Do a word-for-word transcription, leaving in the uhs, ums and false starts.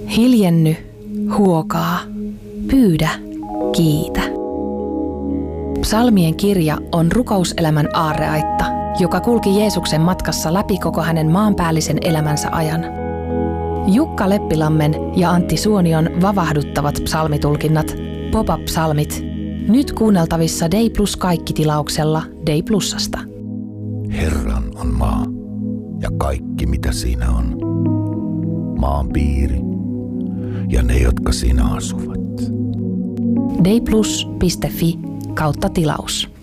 Hiljenny, huokaa, pyydä, kiitä. Psalmien kirja on rukouselämän aarreaitta, joka kulki Jeesuksen matkassa läpi koko hänen maanpäällisen elämänsä ajan. Jukka Leppilammen ja Antti Suonion vavahduttavat psalmitulkinnat, Pop-up-psalmit, nyt kuunneltavissa Dei Plus kaikki-tilauksella Dei Plusasta. Herran on maa ja kaikki mitä siinä on, maan piiri ja ne, jotka siinä asuvat. deiplus piste fi kautta tilaus.